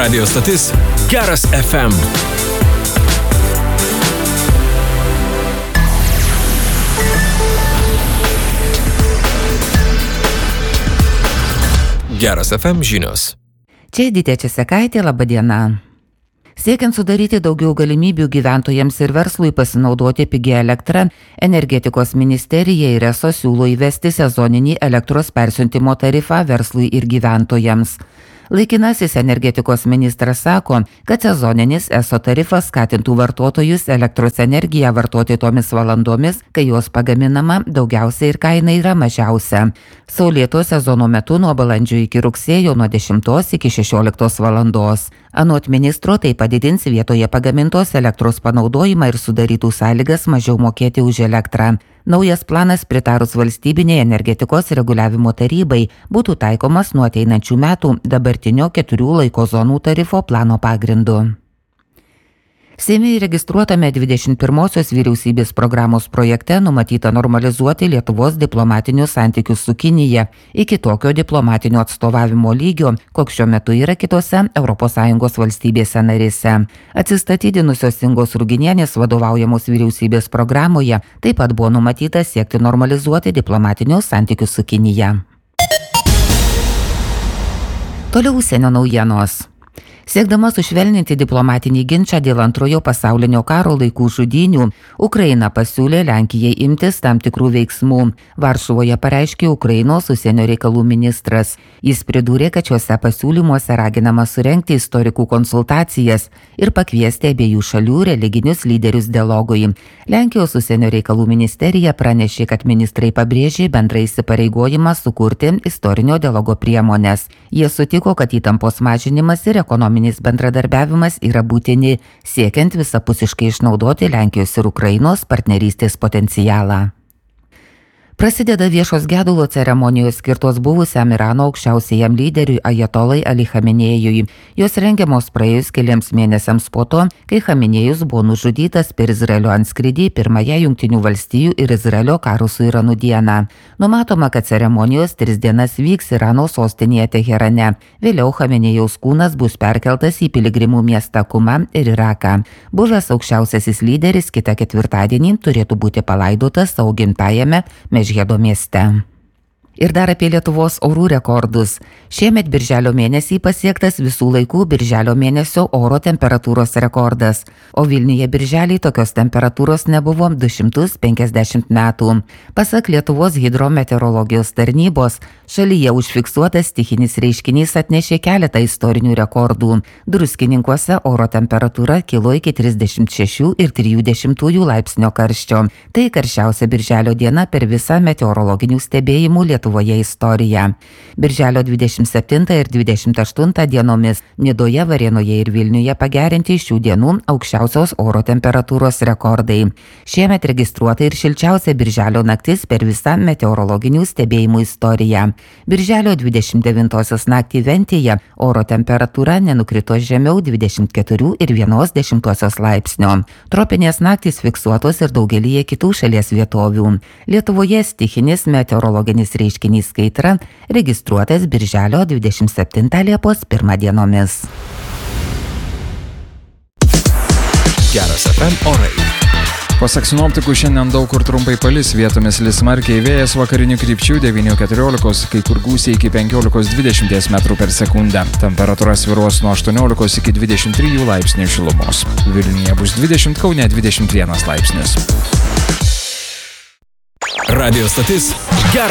Radio stotis Geras FM. Geras FM žinios. Čia Editė Česekaitė, laba diena. Siekiant sudaryti daugiau galimybių gyventojams ir verslui pasinaudoti pigią elektrą, Energetikos ministerija ir ESO siūlo įvesti sezoninį elektros persiuntimo tarifą verslui ir gyventojams. Laikinasis energetikos ministras sako, kad sezoninis ESO tarifas skatintų vartotojus elektros energiją vartoti tomis valandomis, kai jos pagaminama daugiausiai ir kaina yra mažiausia. Saulėto sezono metu nuo balandžio iki rugsėjo nuo 10 iki 16 valandos. Anot ministro tai padidins vietoje pagamintos elektros panaudojimą ir sudarytų sąlygas mažiau mokėti už elektrą. Naujas planas pritarus valstybinei energetikos reguliavimo tarybai būtų taikomas nuo ateinančių metų dabartinio 4 laiko zonų tarifo plano pagrindu. Seime įregistruotame 21-osios vyriausybės programos projekte numatyta normalizuoti Lietuvos diplomatinius santykius su Kinija iki tokio diplomatinio atstovavimo lygio, koks šiuo metu yra kitose ES valstybėse narėse. Atsistatydinusios Ingos Ruginienės vadovaujamos vyriausybės programoje taip pat buvo numatyta siekti normalizuoti diplomatinius santykius su Kinija. Toliau užsienio naujienos. Siekdama sušvelninti diplomatinį ginčą dėl Antrojo pasaulinio karo laikų žudynių, Ukraina pasiūlė Lenkijai imtis tam tikrų veiksmų. Varšuvoje pareiškė Ukrainos užsienio reikalų ministras. Jis pridūrė, kad šiuose pasiūlymuose raginama surengti istorikų konsultacijas ir pakviesti abiejų šalių religinius lyderius dialogui. Lenkijos užsienio reikalų ministerija pranešė, kad ministrai pabrėžė bendrą įsipareigojimą sukurti istorinio dialogo priemones. Jie sutiko, kad įtampos mažinimas ir ekonominis bendradarbiavimas yra būtini, siekiant visapusiškai išnaudoti Lenkijos ir Ukrainos partnerystės potencialą. Prasideda viešos gedulo ceremonijos skirtos buvusiam Irano aukščiausiajam lyderiui Ajatolai Ali Chamenėjui. Jos rengiamos praėjus keliams mėnesiams po to, kai Chamenėjus buvo nužudytas per Izraelio antskrydį pirmąją Jungtinių valstijų ir Izraelio karo su Iranu dieną. Numatoma, kad ceremonijos 3 dienas vyks Irano sostinėje Teherane. Vėliau Chamenėjaus kūnas bus perkeltas į piligrimų miestą Kumą ir Iraką. Buvęs aukščiausiasis lyderis kitą ketvirtadienį turėtų būti palaidotas savo gimtajame Mežhedo mieste. Ir dar apie Lietuvos orų rekordus. Šiemet birželio mėnesį pasiektas visų laikų birželio mėnesio oro temperatūros rekordas, o Vilniuje birželį tokios temperatūros nebuvo 250 metų. Pasak Lietuvos hidrometeorologijos tarnybos, šalyje užfiksuotas stichinis reiškinys atnešė keletą istorinių rekordų. Druskininkuose oro temperatūra kilo iki 36,3 laipsnio karščio. Tai karščiausia birželio diena per visą meteorologinių stebėjimų Lietuvoje istoriją. Birželio 27 ir 28 dienomis Nidoje, Varėnoje ir Vilniuje pagerinti šių dienų aukščiausios oro temperatūros rekordai. Šiemet registruota ir šilčiausia birželio naktis per visą meteorologinių stebėjimų istoriją. Birželio 29 naktį Ventyje oro temperatūra nenukrito žemiau 24,1 laipsnio. Tropinės naktys fiksuotos ir daugelyje kitų šalies vietovių. Lietuvoje stichinis meteorologinis reiškinys kaitra registruotas birželio 27 Liepos 1 dienomis. Geras FM orai. Pasak sinoptikų, šiandien daug kur trumpai palis, vietomis lis smarkiai, vėjas vakarinių krypčių 9–14, kai kur gūsiai iki 15–20 metrų per sekundę. Temperatūra svyruos nuo 18 iki 23 laipsnių šilumos. Vilniuje bus 20, Kaune 21 laipsnis. Radio stotis